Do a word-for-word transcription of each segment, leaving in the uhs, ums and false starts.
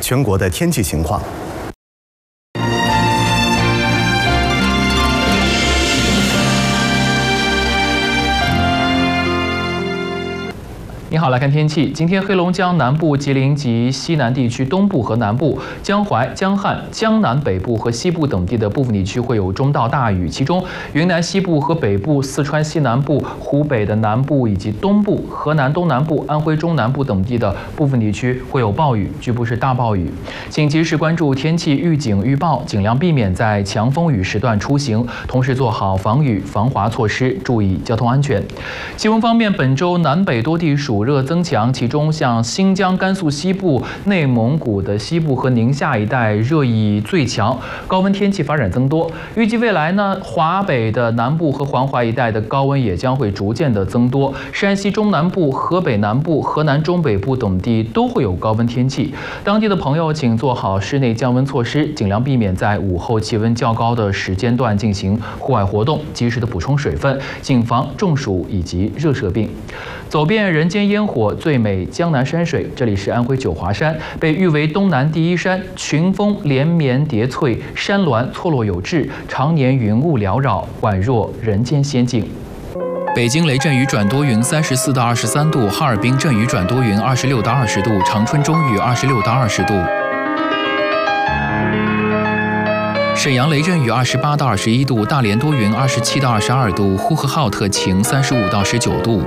全国的天气情况。 你好，来看天气。今天黑龙江南部、吉林及西南地区东部和南部、江淮、江汉、江南北部和西部等地的部分地区会有中到大雨，其中云南西部和北部、四川西南部、湖北的南部以及东部、河南东南部、安徽中南部等地的部分地区会有暴雨，局部是大暴雨。请及时关注天气预警预报，尽量避免在强风雨时段出行，同时做好防雨防滑措施，注意交通安全。气温方面，本周南北多地暑热增强，其中像新疆、甘肃西部、内蒙古的西部和宁夏一带热意最强，高温天气发展增多。预计未来呢，华北的南部和黄淮一带的高温也将会逐渐的增多。山西中南部、河北南部、河南中北部等地都会有高温天气，当地的朋友请做好室内降温措施，尽量避免在午后气温较高的时间段进行户外活动，及时的补充水分，谨防中暑以及热射病。走遍人间烟火，最美江南山水。这里是安徽九华山，被誉为东南第一山，群峰连绵叠翠，山峦错落有致，常年云雾缭绕，宛若人间仙境。北京雷阵雨转多云，三十四到二十三度；哈尔滨阵雨转多云，二十六到二十度；长春中雨，二十六到二十度；沈阳雷阵雨，二十八到二十一度；大连多云，二十七到二十二度；呼和浩特晴，三十五到十九度。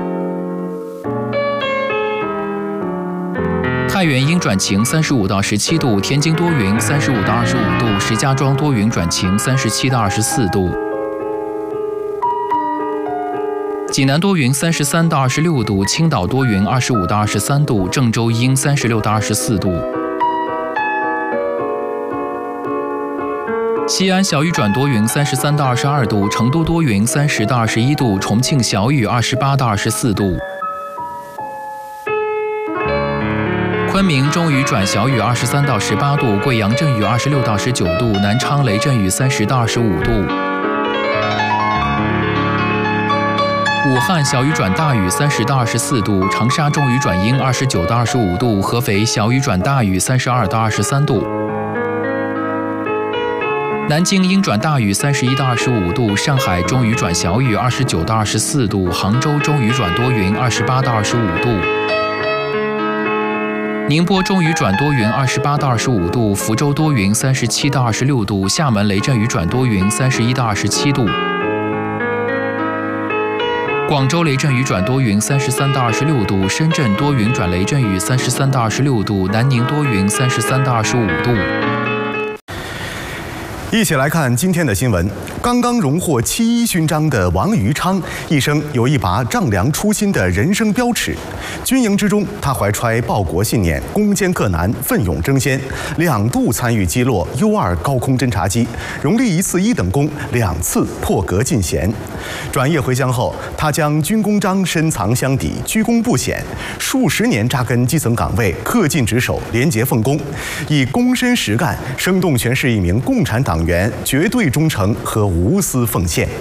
太原阴转晴，三十五到十七度；天津多云，三十五到二十五度；石家庄多云转晴，三十七到二十四度；济南多云，三十三到二十六度；青岛多云，二十五到二十三度；郑州阴，三十六到二十四度；西安小雨转多云，三十三到二十二度；成都多云，三十到二十一度；重庆小雨，二十八到二十四度。 昆明中雨转小雨，二十三到十八度；贵阳阵雨，二十六到十九度；南昌雷阵雨，三十到二十五度；武汉小雨转大雨，三十到二十四度；长沙中雨转阴，二十九到二十五度；合肥小雨转大雨，三十二到二十三度；南京阴转大雨，三十一到二十五度；上海中雨转小雨，二十九到二十四度；杭州中雨转多云，二十八到二十五度。 宁波中雨转多云，二十八到二十五度；福州多云，三十七到二十六度；厦门雷阵雨转多云，三十一到二十七度；广州雷阵雨转多云，三十三到二十六度；深圳多云转雷阵雨，三十三到二十六度；南宁多云，三十三到二十五度。 一起来看今天的新闻。刚刚荣获七一勋章的王于昌，一生有一把丈量初心的人生标尺。军营之中，他怀揣报国信念，攻坚克难，奋勇争先，两度参与击落 U 二高空侦察机，荣立一次一等功，两次破格进衔。转业回乡后，他将军功章深藏箱底，居功不显，数十年扎根基层岗位，恪尽职守，廉洁奉公，以躬身实干，生动诠释一名共产党 党员绝对忠诚和无私奉献。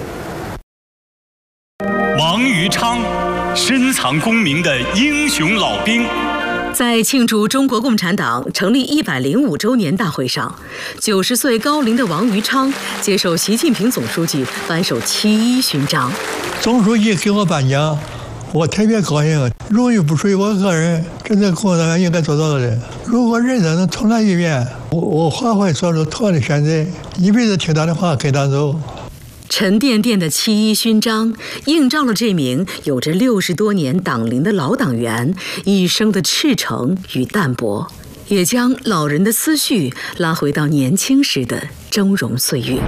王于昌，深藏功名的英雄老兵。 在庆祝中国共产党成立一百零五周年大会上，九十岁高龄的王于昌接受习近平总书记颁授七一勋章。 总书记给我颁奖，我特别高兴。荣誉不属于我个人，这是共产党应该做到的人。如果人生能重来一遍，我我还会做出同样的选择，一辈子听他的话，跟他走。 沉甸甸的七一勋章，映照了这名有着六十多年党龄的老党员一生的赤诚与淡泊，也将老人的思绪拉回到年轻时的峥嵘岁月。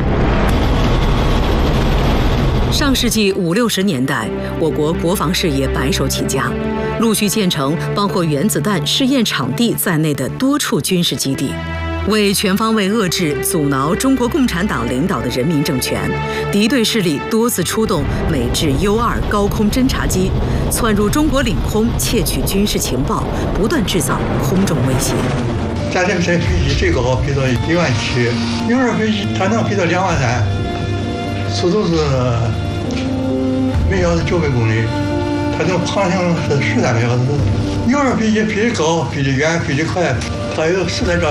上世纪五六十年代，我国国防事业白手起家，陆续建成包括原子弹试验场地在内的多处军事基地。为全方位遏制、阻挠中国共产党领导的人民政权，敌对势力多次出动美制 U 二高空侦察机，窜入中国领空窃取军事情报，不断制造空中威胁。 咱这个飞机最高飞到一万七 ，U 二飞机它能飞到两万三，速度是每小时九百公里，它能航行是十三个小时。U 二飞机飞得高、飞得远、飞得快，还有时态照。